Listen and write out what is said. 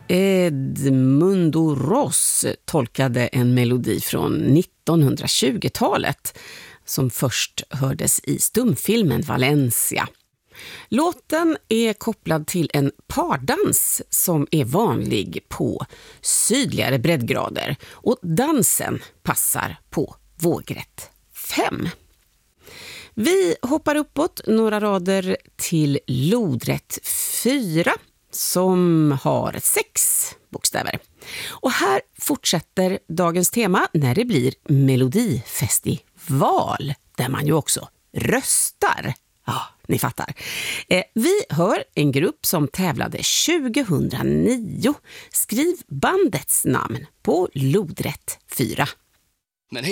Edmundo Ross tolkade en melodi från 1920-talet som först hördes i stumfilmen Valencia. Låten är kopplad till en pardans som är vanlig på sydligare breddgrader och dansen passar på vågrätt 5. Vi hoppar uppåt några rader till lodrätt 4 som har 6 bokstäver. Och här fortsätter dagens tema när det blir melodifestival där man ju också röstar. Ja, ni fattar. Vi hör en grupp som tävlade 2009. Skriv bandets namn på lodrätt 4.